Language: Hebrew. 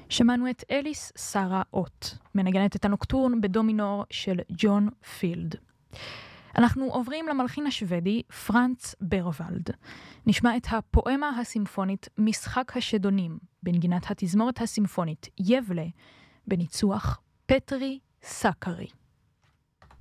שמענו את אליס סרה אוט, מנגנת את הנוקטורן בדומינור של ג'ון פילד. אנחנו עוברים למלחין השוודי פרנץ ברוולד. נשמע את הפואמה הסימפונית משחק השדונים, בנגינת התזמורת הסימפונית יבלה, בניצוח פטרי סקרי.